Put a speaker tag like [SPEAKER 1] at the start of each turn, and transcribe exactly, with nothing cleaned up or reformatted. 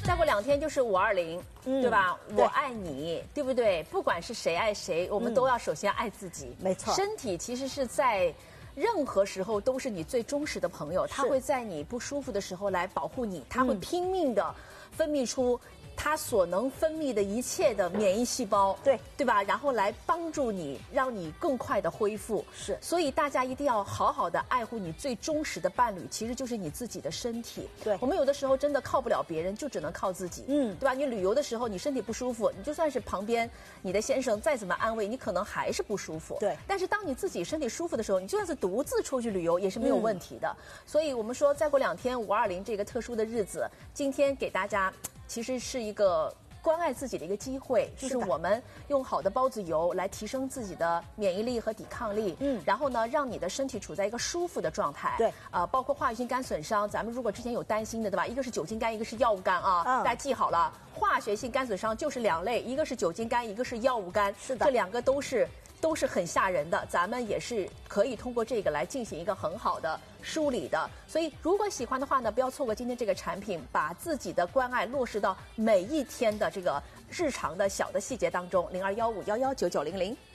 [SPEAKER 1] 再过两天就是五二零，对吧？
[SPEAKER 2] 对
[SPEAKER 1] 我爱你，对不对？不管是谁爱谁，我们都要首先爱自己。
[SPEAKER 2] 没错，
[SPEAKER 1] 身体其实是在任何时候都是你最忠实的朋友，它会在你不舒服的时候来保护你，它会拼命的分泌出它所能分泌的一切的免疫细胞，
[SPEAKER 2] 对
[SPEAKER 1] 对吧？然后来帮助你，让你更快的恢复。
[SPEAKER 2] 是，
[SPEAKER 1] 所以大家一定要好好的爱护你最忠实的伴侣，其实就是你自己的身体。
[SPEAKER 2] 对，
[SPEAKER 1] 我们有的时候真的靠不了别人，就只能靠自己。嗯，对吧？你旅游的时候，你身体不舒服，你就算是旁边你的先生再怎么安慰，你可能还是不舒服。
[SPEAKER 2] 对，
[SPEAKER 1] 但是当你自己身体舒服的时候，你就算是独自出去旅游也是没有问题的。嗯、所以我们说，再过两天五二零这个特殊的日子，今天给大家其实是一个关爱自己的一个机会，就是我们用好的孢子油来提升自己的免疫力和抵抗力，嗯，然后呢，让你的身体处在一个舒服的状态。
[SPEAKER 2] 对，
[SPEAKER 1] 呃，包括化学性肝损伤，咱们如果之前有担心的，对吧？一个是酒精肝，一个是药物肝啊，嗯、大家记好了，化学性肝损伤就是两类，一个是酒精肝，一个是药物肝，
[SPEAKER 2] 是的，
[SPEAKER 1] 这两个都是。都是很吓人的，咱们也是可以通过这个来进行一个很好的梳理的。所以，如果喜欢的话呢，不要错过今天这个产品，把自己的关爱落实到每一天的这个日常的小的细节当中。零二幺五幺幺九九零零。